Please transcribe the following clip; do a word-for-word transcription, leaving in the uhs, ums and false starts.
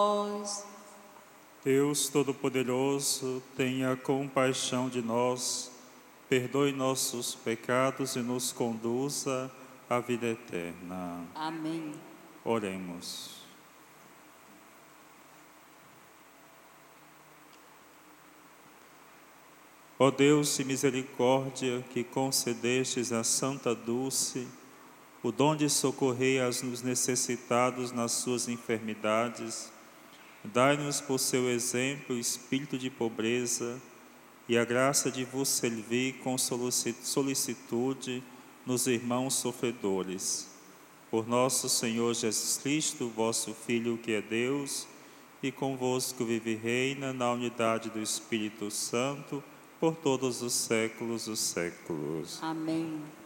Deus Todo-Poderoso, tenha compaixão de nós, perdoe nossos pecados e nos conduza à vida eterna. Amém. Oremos. Ó Deus de misericórdia, que concedestes a Santa Dulce o dom de socorrer aos necessitados nas suas enfermidades, dai-nos por seu exemplo o espírito de pobreza e a graça de vos servir com solicitude nos irmãos sofredores. Por nosso Senhor Jesus Cristo, vosso Filho, que é Deus, e convosco vive e reina na unidade do Espírito Santo, por todos os séculos dos séculos. Amém.